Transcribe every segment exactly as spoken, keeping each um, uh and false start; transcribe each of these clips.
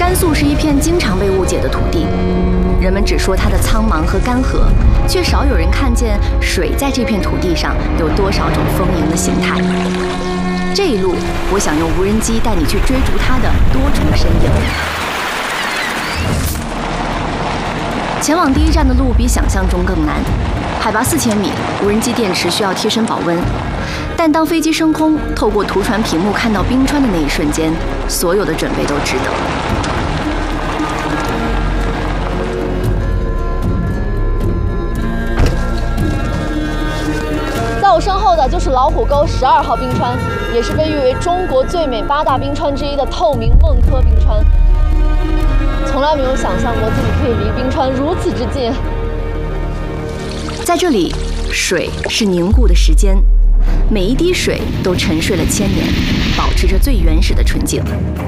甘肃是一片经常被误解的土地，人们只说它的苍茫和干涸，却少有人看见水在这片土地上有多少种丰盈的形态。这一路，我想用无人机带你去追逐它的多重身影。前往第一站的路比想象中更难，海拔四千米，无人机电池需要贴身保温。但当飞机升空，透过图传屏幕看到冰川的那一瞬间，所有的准备都值得。 在我身后的就是老虎沟十二号冰川，也是被誉为中国最美八大冰川之一的透明梦科冰川。从来没有想象过自己可以离冰川如此之近。 在这里，水是凝固的时间，每一滴水都沉睡了千年，保持着最原始的纯净。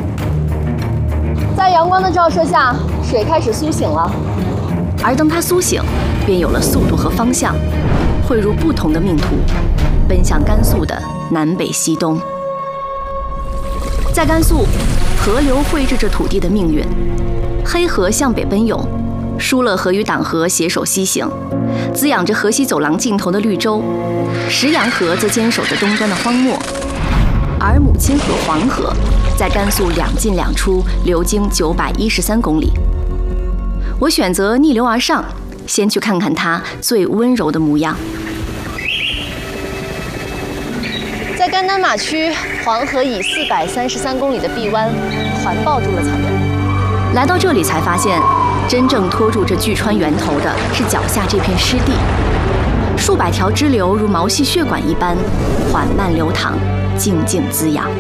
在阳光的照射下，水开始苏醒了。 而当它苏醒，便有了速度和方向，汇入不同的命途，奔向甘肃的南北西东。在甘肃，河流绘制着土地的命运。黑河向北奔涌，疏勒河与党河携手西行，滋养着河西走廊尽头的绿洲；石羊河则坚守着东端的荒漠，而母亲河黄河在甘肃两进两出，流经九百一十三公里。我选择逆流而上，先去看看它最温柔的模样。 在甘丹马区，黄河以四百三十三公里的臂弯环抱住了草原。 来到这里才发现，真正拖住这巨川源头的是脚下这片湿地，数百条支流如毛细血管一般缓慢流淌，静静滋养。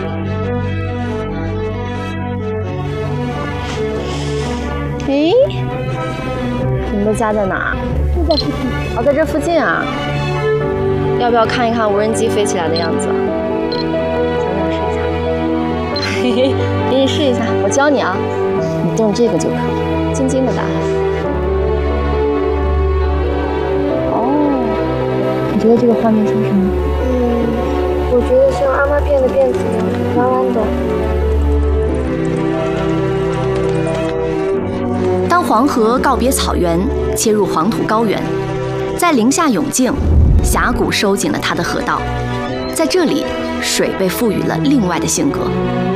诶，你们的家在哪？就在附近。哦，在这附近啊。要不要看一看无人机飞起来的样子？想想试一下。嘿嘿，给你试一下，我教你啊。你动这个就可以，轻轻的打。哦，你觉得这个画面像什么？ 嗯，我觉得像阿妈变的辫子一样，弯弯的。 当黄河告别草原，切入黄土高原，在宁夏永靖，峡谷收紧了它的河道，在这里，水被赋予了另外的性格。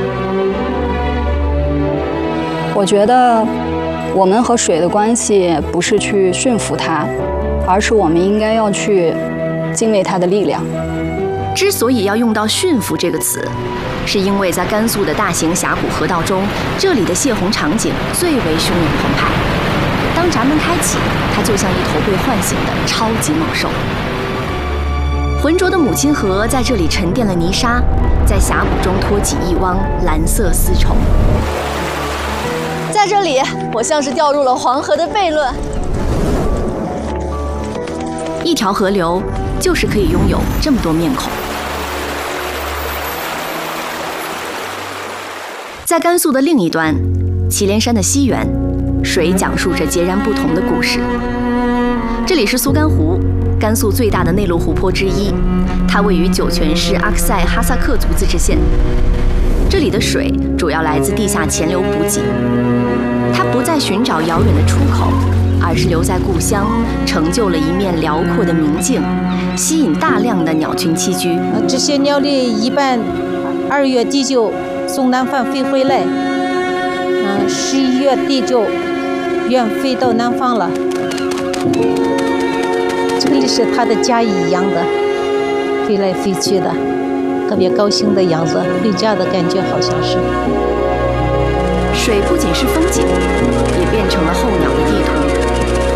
我觉得我们和水的关系不是去驯服它，而是我们应该要去敬畏它的力量。 之所以要用到驯服这个词，是因为在甘肃的大型峡谷河道中，这里的泄洪场景最为汹涌澎湃。当闸门开启，它就像一头被唤醒的超级猛兽。浑浊的母亲河在这里沉淀了泥沙，在峡谷中托起一汪蓝色丝绸。 在这里，我像是掉入了黄河的悖论。 一条河流就是可以拥有这么多面孔。在甘肃的另一端，祁连山的西缘，水讲述着截然不同的故事。这里是苏干湖，甘肃最大的内陆湖泊之一，它位于酒泉市阿克塞哈萨克族自治县。这里的水主要来自地下潜流补给，它不再寻找遥远的出口，而是留在故乡，成就了一面辽阔的明镜，吸引大量的鸟群栖居。 这些鸟类一般二月底就从南方飞回来，嗯，十一月底就远飞到南方了。这里是它的家一样的，飞来飞去的。特别高兴的样子，回家的感觉好像是。 水不仅是风景，也变成了候鸟的地图。